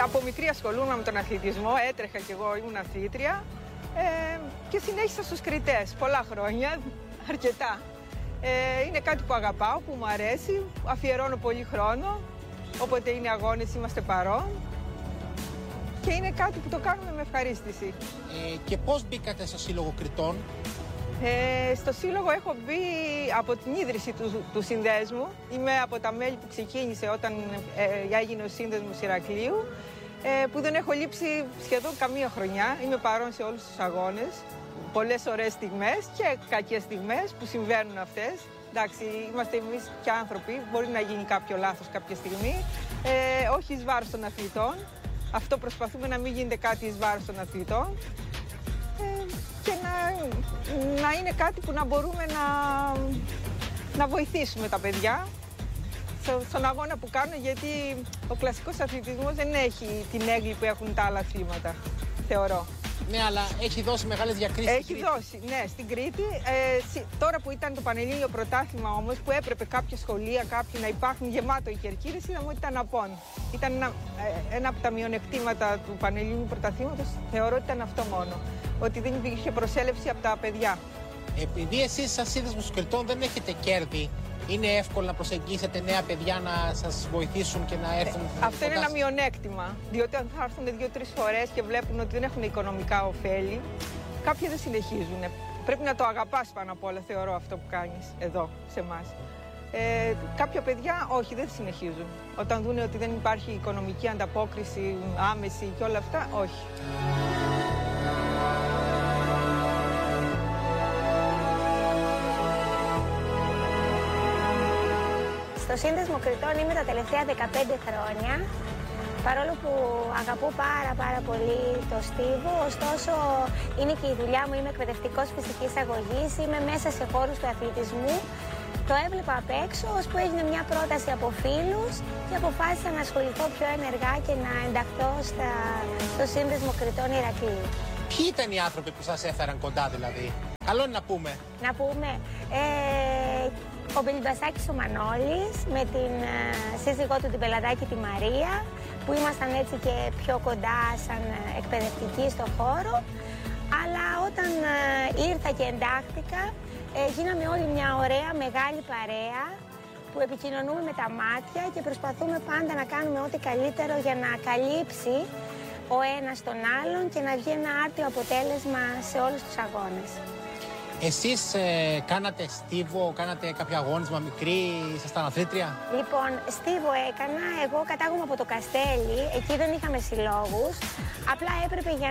Από μικρή ασχολούμαι με τον αθλητισμό, έτρεχα κι εγώ, ήμουν αθλήτρια και συνέχισα στους κριτές πολλά χρόνια, αρκετά. Είναι κάτι που αγαπάω, που μου αρέσει, αφιερώνω πολύ χρόνο, όποτε είναι αγώνες είμαστε παρόν και είναι κάτι που το κάνουμε με ευχαρίστηση. Και πώς μπήκατε στο Σύλλογο Κριτών? Στο Σύλλογο έχω μπει από την ίδρυση του συνδέσμου. Είμαι από τα μέλη που ξεκίνησε όταν έγινε ο σύνδεσμος Ηρακλείου, που δεν έχω λείψει σχεδόν καμία χρονιά. Είμαι παρόν σε όλους τους αγώνες. Πολλές ωραίες στιγμές και κακές στιγμές που συμβαίνουν αυτές. Εντάξει, είμαστε εμείς και άνθρωποι, μπορεί να γίνει κάποιο λάθος κάποια στιγμή. Όχι εις βάρος των αθλητών. Αυτό προσπαθούμε, να μην γίνεται κάτι εις βάρος των αθλητών. Και να είναι κάτι που να μπορούμε να βοηθήσουμε τα παιδιά στον αγώνα που κάνουν, γιατί ο κλασικός αθλητισμός δεν έχει την έγκλη που έχουν τα άλλα αθλήματα, θεωρώ. Ναι, αλλά έχει δώσει μεγάλες διακρίσεις. Έχει δώσει, ναι, στην Κρήτη. Τώρα που ήταν το Πανελλήνιο Πρωτάθλημα όμως, που έπρεπε κάποια σχολεία, κάποιοι να υπάρχουν γεμάτο οι κερκίδες, είδαμε ότι ήταν απόν. Ήταν ένα από τα μειονεκτήματα του Πανελλήνιου Πρωταθλήματος, θεωρώ ότι ήταν αυτό μόνο. Ότι δεν υπήρχε προσέλευση από τα παιδιά. Επειδή εσείς σαν Σύνδεσμος Κριτών δεν έχετε κέρδη, είναι εύκολο να προσεγγίσετε νέα παιδιά να σας βοηθήσουν και να έρθουν? Αυτό είναι ένα μειονέκτημα, διότι αν θα έρθουν 2-3 φορές και βλέπουν ότι δεν έχουν οικονομικά ωφέλη, κάποιοι δεν συνεχίζουν. Πρέπει να το αγαπάς πάνω απ' όλα, θεωρώ, αυτό που κάνεις εδώ, σε εμάς. Κάποια παιδιά όχι, δεν συνεχίζουν. Όταν δουν ότι δεν υπάρχει οικονομική ανταπόκριση άμεση και όλα αυτά, όχι. Στο Σύνδεσμο Κριτών είμαι τα τελευταία 15 χρόνια, παρόλο που αγαπώ πάρα πολύ το στίβο, ωστόσο είναι και η δουλειά μου, είμαι εκπαιδευτικός φυσικής αγωγής, είμαι μέσα σε χώρους του αθλητισμού. Το έβλεπα απ' έξω, ώσπου έγινε μια πρόταση από φίλους και αποφάσισα να ασχοληθώ πιο ενεργά και να ενταχθώ στο Σύνδεσμο Κριτών Ηρακλείου. Ποιοι ήταν οι άνθρωποι που σας έφεραν κοντά δηλαδή? Καλό είναι να πούμε. Να πούμε, ο Μπελιμπασάκης ο Μανώλης με την σύζυγό του την Πελαδάκη τη Μαρία, που ήμασταν έτσι και πιο κοντά σαν εκπαιδευτικοί στο χώρο. Αλλά όταν ήρθα και εντάχθηκα, γίναμε όλοι μια ωραία μεγάλη παρέα που επικοινωνούμε με τα μάτια και προσπαθούμε πάντα να κάνουμε ό,τι καλύτερο για να καλύψει ο ένας τον άλλον και να βγει ένα άρτιο αποτέλεσμα σε όλους τους αγώνες. Εσείς κάνατε στίβο, κάνατε κάποιο αγώνισμα μικρή, ήσασταν αθλήτρια? Λοιπόν, στίβο έκανα, εγώ κατάγομαι από το Καστέλι, εκεί δεν είχαμε συλλόγους. Απλά έπρεπε για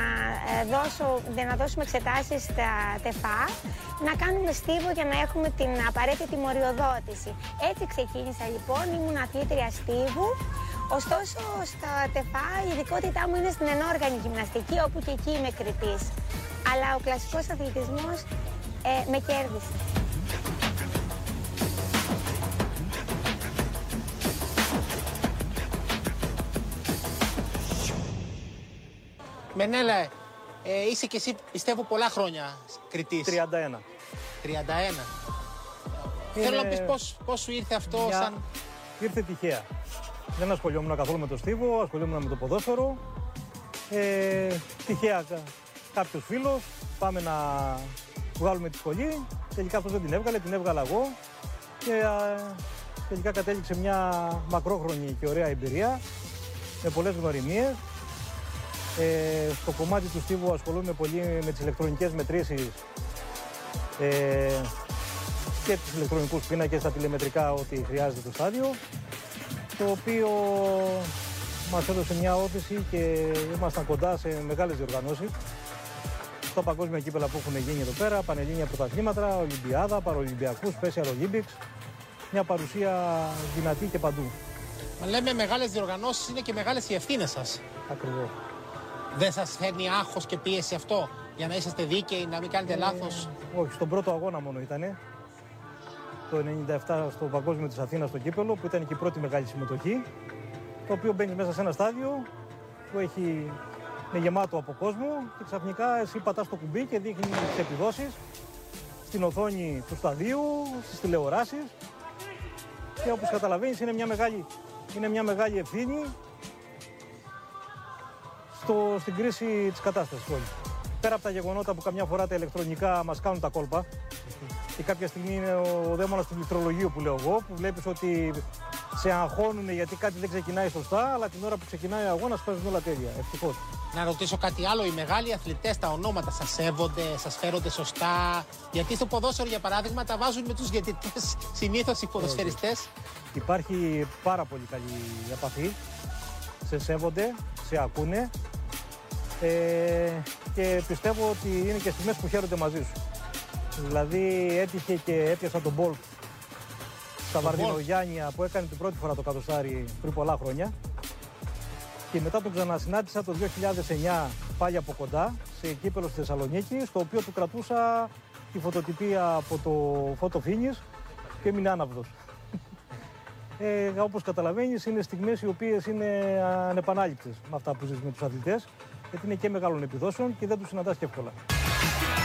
να δώσουμε εξετάσεις στα ΤΕΦΑ, να κάνουμε στίβο για να έχουμε την απαραίτητη μοριοδότηση. Έτσι ξεκίνησα λοιπόν, ήμουν αθλήτρια στίβου. Ωστόσο, στα ΤΕΦΑ η ειδικότητά μου είναι στην ενόργανη γυμναστική, όπου και εκεί είμαι κριτής. Αλλά ο κλασικός αθλητισμός με κέρδισε. Μενέλα, είσαι και εσύ πιστεύω πολλά χρόνια κριτής. 31. 31. Θέλω να πεις πώς σου ήρθε αυτό σαν... Ήρθε τυχαία. Δεν ασχολιόμουν καθόλου με το στίβο, ασχολιόμουν με το ποδόσφαιρο. Τυχαία κάποιος φίλος, πάμε να βγάλουμε τη σχολή. Τελικά αυτός δεν την έβγαλε, την έβγαλα εγώ. Και τελικά κατέληξε μια μακρόχρονη και ωραία εμπειρία με πολλές γνωριμίες. Στο κομμάτι του στίβου ασχολούμαι πολύ με τις ηλεκτρονικές μετρήσεις και τους ηλεκτρονικούς πίνακες, τα τηλεμετρικά, ό,τι χρειάζεται το στάδιο, το οποίο μας έδωσε μια όθηση και ήμασταν κοντά σε μεγάλες διοργανώσεις, στα παγκόσμια κύπελα που έχουν γίνει εδώ πέρα, πανελλήνια πρωταθλήματα, Ολυμπιάδα, Παραολυμπιακούς, Special Olympics, μια παρουσία δυνατή και παντού. Μα λέμε μεγάλες διοργανώσεις, είναι και μεγάλες οι ευθύνες σας. Ακριβώς. Δεν σας φέρνει άγχος και πίεση αυτό, για να είσαστε δίκαιοι, να μην κάνετε λάθος? Όχι, στον πρώτο αγώνα μόνο ήτανε. Το 1997 στο Παγκόσμιο της Αθήνας στο κύπελο, που ήταν και η πρώτη μεγάλη συμμετοχή, το οποίο μπαίνει μέσα σε ένα στάδιο που είναι γεμάτο από κόσμο και ξαφνικά εσύ πατάς το κουμπί και δείχνει τις επιδόσεις στην οθόνη του σταδίου, στις τηλεοράσεις, και όπως καταλαβαίνεις είναι μια μεγάλη ευθύνη στην κρίση της κατάστασης όλη. Πέρα από τα γεγονότα που καμιά φορά τα ηλεκτρονικά μας κάνουν τα κόλπα, και κάποια στιγμή είναι ο δαίμονας του πληκτρολογίου που λέω εγώ, που βλέπεις ότι σε αγχώνουν γιατί κάτι δεν ξεκινάει σωστά, αλλά την ώρα που ξεκινάει ο αγώνας παίζουν όλα τέλεια. Ευτυχώς. Να ρωτήσω κάτι άλλο. Οι μεγάλοι αθλητές, τα ονόματα σας σέβονται, σας φέρονται σωστά? Γιατί στο ποδόσφαιρο, για παράδειγμα, τα βάζουν με τους διαιτητές συνήθως οι ποδοσφαιριστές. Υπάρχει πάρα πολύ καλή επαφή. Σε σέβονται, σε ακούνε. Και πιστεύω ότι είναι και στιγμές που χαίρονται μαζί σου. Δηλαδή έτυχε και έπιασα τον Bolt στα Βαρδινογιάννια που έκανε την πρώτη φορά το κατοστάρι πριν πολλά χρόνια. Και μετά τον ξανασυνάντησα το 2009 πάλι από κοντά σε κύπελλο στη Θεσσαλονίκη, στο οποίο του κρατούσα τη φωτοτυπία από το Photo Finish και έμεινε άναυδος. Όπως καταλαβαίνεις, είναι στιγμές οι οποίες είναι ανεπανάληπτες με αυτά που ζεις με τους αθλητές, γιατί είναι και μεγάλων επιδόσεων και δεν τους συναντάς και εύκολα.